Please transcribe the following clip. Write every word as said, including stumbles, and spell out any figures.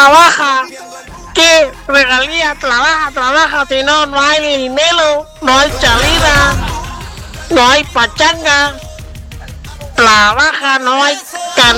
trabaja. ¿Qué? Regalía, trabaja, trabaja, si no, no hay ni dinero, no hay salida, no hay pachanga, trabaja, no hay can